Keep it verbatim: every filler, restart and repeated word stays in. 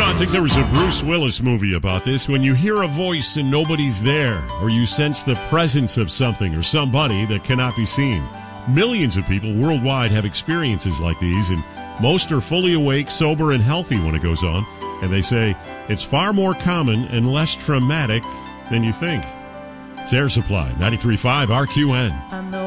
I think there was a Bruce Willis movie about this. When you hear a voice and nobody's there, or you sense the presence of something or somebody that cannot be seen. Millions of people worldwide have experiences like these, and most are fully awake, sober, and healthy when it goes on. And they say it's far more common and less traumatic than you think. It's Air Supply, ninety-three point five R Q N. I know